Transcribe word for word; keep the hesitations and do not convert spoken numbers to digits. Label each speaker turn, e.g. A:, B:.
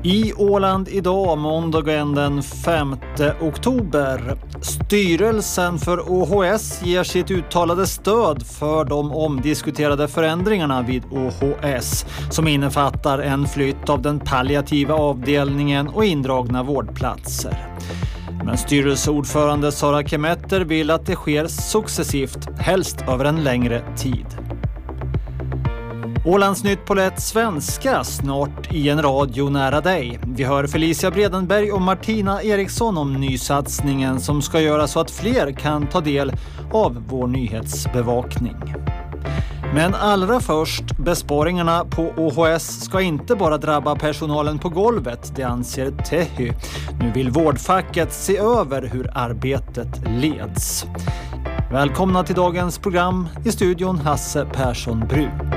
A: I Åland idag, måndagen den femte oktober. Styrelsen för O H S ger sitt uttalade stöd för de omdiskuterade förändringarna vid O H S som innefattar en flytt av den palliativa avdelningen och indragna vårdplatser. Men styrelseordförande Sara Kemetter vill att det sker successivt, helst över en längre tid. Ålandsnytt på lätt svenska, snart i en radio nära dig. Vi hör Felicia Bredenberg och Martina Eriksson om nysatsningen som ska göra så att fler kan ta del av vår nyhetsbevakning. Men allra först, besparingarna på O H S ska inte bara drabba personalen på golvet, det anser Tehy. Nu vill vårdfacket se över hur arbetet leds. Välkomna till dagens program, i studion Hasse Persson Bru.